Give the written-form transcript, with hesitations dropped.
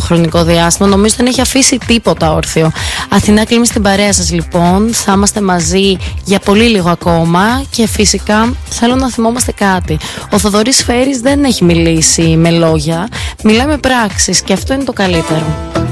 χρονικό διάστημα. Νομίζω δεν έχει αφήσει τίποτα όρθιο. Αθηνά Κλίμη στην παρέα σας λοιπόν. Θα είμαστε μαζί για πολύ λίγο ακόμα και φυσικά θέλω να θυμόμαστε κάτι. Ο Θοδωρής Φέρης δεν έχει μιλήσει με λόγια, μιλάει με πράξεις και αυτό είναι το καλύτερο.